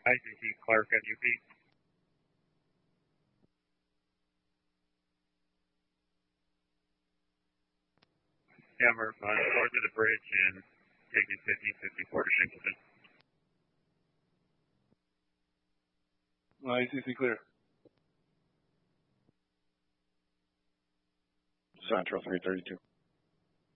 ICC Clark at UP. Yeah, Murph, north of the bridge and taking 1554 to Shackleton. ICC clear. Central 332.